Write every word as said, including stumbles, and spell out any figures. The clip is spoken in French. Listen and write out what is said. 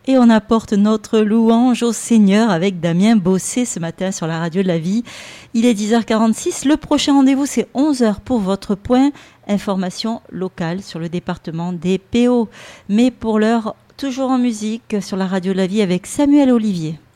et on apporte notre louange au Seigneur avec Damien Bossé ce matin sur la radio de la vie. Il est dix heures quarante-six. Le prochain rendez-vous, c'est onze heures pour votre point information locale sur le département des P O. Mais pour l'heure, toujours en musique sur la radio de la vie avec Samuel Olivier.